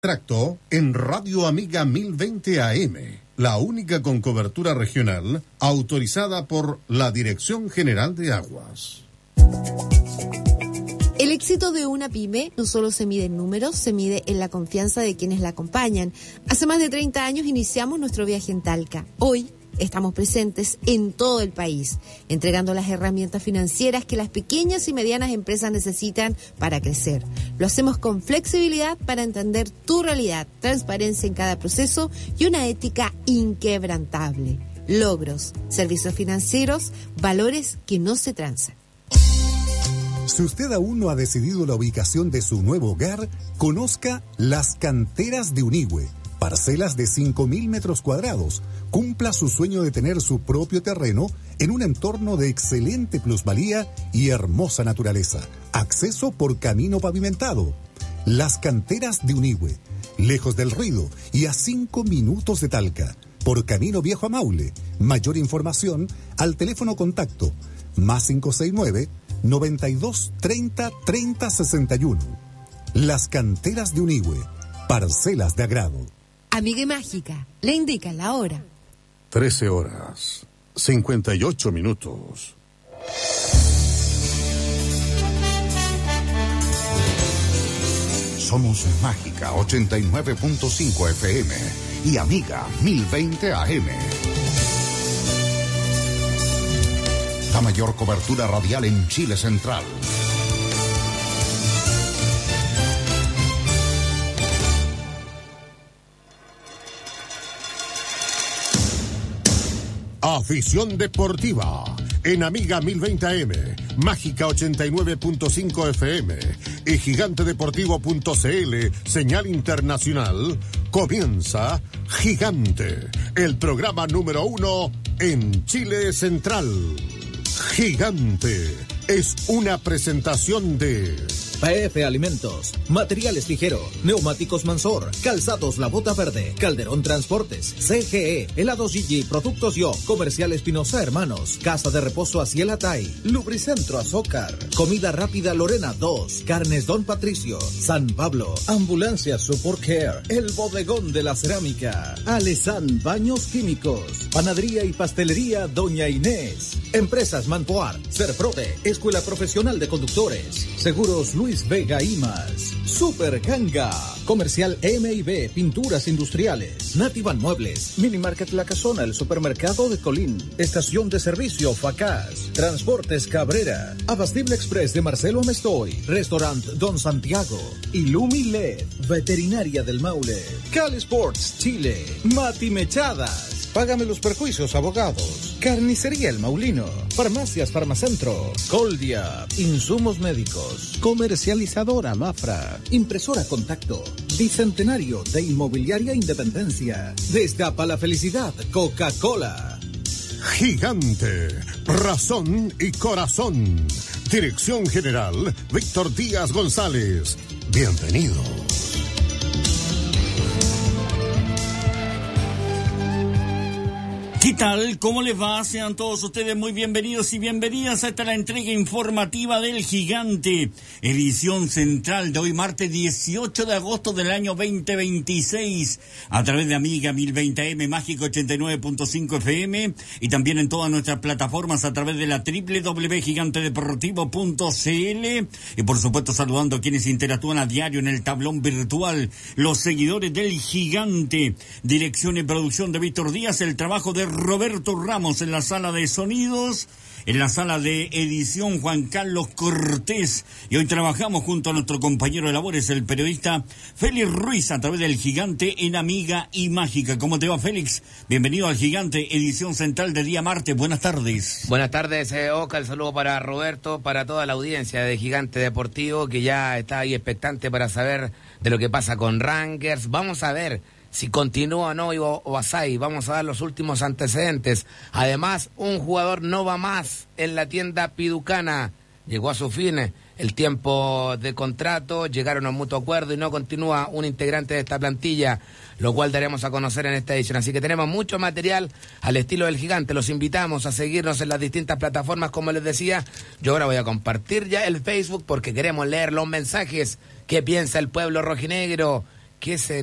Tracto en Radio Amiga 1020 AM, la única con cobertura regional autorizada por la Dirección General de Aguas. El éxito de una pyme no solo se mide en números, se mide en la confianza de quienes la acompañan. Hace más de 30 años iniciamos nuestro viaje en Talca. Hoy estamos presentes en todo el país, entregando las herramientas financieras que las pequeñas y medianas empresas necesitan para crecer. Lo hacemos con flexibilidad para entender tu realidad, transparencia en cada proceso y una ética inquebrantable. Logros, servicios financieros, valores que no se transan. Si usted aún no ha decidido la ubicación de su nuevo hogar, conozca Las Canteras de Unigüe. Parcelas de 5.000 metros cuadrados. Cumpla su sueño de tener su propio terreno en un entorno de excelente plusvalía y hermosa naturaleza. Acceso por camino pavimentado. Las Canteras de Unigüe. Lejos del ruido y a 5 minutos de Talca. Por camino viejo a Maule. Mayor información al teléfono contacto +569 92 30 30 61. Las Canteras de Unigüe. Parcelas de agrado. Amiga Mágica, le indica la hora. 13:58. Somos Mágica 89.5 FM y Amiga 1020 AM. La mayor cobertura radial en Chile Central. Afición deportiva en Amiga 1020 AM, Mágica 89.5 FM y gigantedeportivo.cl, señal internacional. Comienza Gigante, el programa número 1 en Chile Central. Gigante es una presentación de PF Alimentos, Materiales Ligero, Neumáticos Mansor, Calzados La Bota Verde, Calderón Transportes, CGE, Helados Gigi, Productos Yo, Comercial Espinosa Hermanos, Casa de Reposo Asiel Atay, Lubricentro Azócar, Comida Rápida Lorena 2, Carnes Don Patricio, San Pablo, Ambulancia Support Care, El Bodegón de la Cerámica, Alesan Baños Químicos, Panadería y Pastelería Doña Inés, Empresas Manpoar, Serprode, Escuela Profesional de Conductores, Seguros Luis Vega y más. Super Ganga, Comercial M&B, Pinturas Industriales, Nativan Muebles, Mini Market La Casona, el Supermercado de Colín, Estación de Servicio Facaz, Transportes Cabrera, Abastible Express de Marcelo Amestoy, Restaurant Don Santiago, Ilumi LED, Veterinaria del Maule, Cali Sports Chile, Mati Mechadas, Págame los Perjuicios Abogados, Carnicería El Maulino, Farmacias Farmacentro, Coldia, Insumos Médicos, Comercializadora Mafra, Impresora Contacto, Bicentenario de Inmobiliaria Independencia, Destapa la Felicidad, Coca-Cola. Gigante, razón y corazón. Dirección General, Víctor Díaz González. Bienvenidos. ¿Qué tal? ¿Cómo les va? Sean todos ustedes muy bienvenidos y bienvenidas a esta la entrega informativa del Gigante, edición central de hoy martes 18 de agosto del año 2026, a través de Amiga 1020 AM, Mágico 89.5 FM y también en todas nuestras plataformas a través de la www.gigantedeportivo.cl y por supuesto saludando a quienes interactúan a diario en el tablón virtual, los seguidores del Gigante, dirección y producción de Víctor Díaz, el trabajo de Roberto Ramos en la sala de sonidos, en la sala de edición Juan Carlos Cortés, y hoy trabajamos junto a nuestro compañero de labores, el periodista Félix Ruiz, a través del Gigante en Amiga y Mágica. ¿Cómo te va, Félix? Bienvenido al Gigante, edición central de día martes. Buenas tardes. Buenas tardes, Oca. El saludo para Roberto, para toda la audiencia de Gigante Deportivo, que ya está ahí expectante para saber de lo que pasa con Rangers. Vamos a ver si continúa o no Ovaçai. Vamos a dar los últimos antecedentes. Además, un jugador no va más en la tienda piducana. Llegó a su fin el tiempo de contrato, llegaron a un mutuo acuerdo y no continúa un integrante de esta plantilla, lo cual daremos a conocer en esta edición. Así que tenemos mucho material al estilo del Gigante. Los invitamos a seguirnos en las distintas plataformas, como les decía. Yo ahora voy a compartir ya el Facebook porque queremos leer los mensajes que piensa el pueblo rojinegro que se